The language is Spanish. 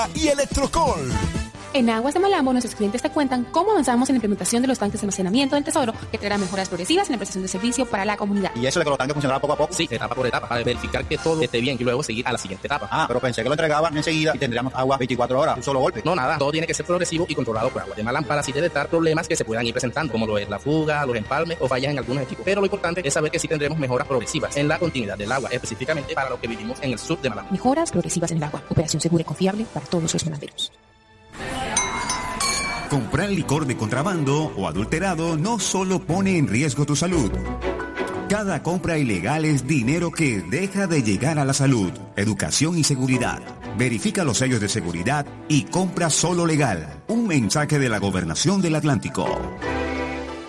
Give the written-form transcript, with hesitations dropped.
y Electrocol. En Aguas de Malambo, nuestros clientes te cuentan cómo avanzamos en la implementación de los tanques de almacenamiento del Tesoro, que traerá mejoras progresivas en la prestación de servicio para la comunidad. ¿Y eso de que los tanques funcionarán poco a poco? Sí, etapa por etapa, para verificar que todo esté bien y luego seguir a la siguiente etapa. Ah, pero pensé que lo entregaban enseguida y tendríamos agua 24 horas, un solo golpe. No, nada, todo tiene que ser progresivo y controlado por Aguas de Malambo para así detectar problemas que se puedan ir presentando, como lo es la fuga, los empalmes o fallas en algunos equipos. Pero lo importante es saber que sí tendremos mejoras progresivas en la continuidad del agua, específicamente para los que vivimos en el sur de Malambo. Mejoras progresivas en el agua. Operación segura y confiable para todos los malamberos. Comprar licor de contrabando o adulterado no solo pone en riesgo tu salud. Cada compra ilegal es dinero que deja de llegar a la salud, educación y seguridad. Verifica los sellos de seguridad y compra solo legal. Un mensaje de la Gobernación del Atlántico.